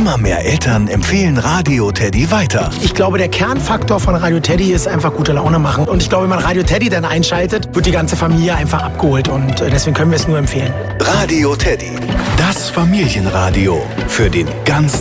Immer mehr Eltern empfehlen Radio Teddy weiter. Ich glaube, der Kernfaktor von Radio Teddy ist einfach gute Laune machen. Und ich glaube, wenn man Radio Teddy dann einschaltet, wird die ganze Familie einfach abgeholt. Und deswegen können wir es nur empfehlen. Radio Teddy, das Familienradio für den ganzen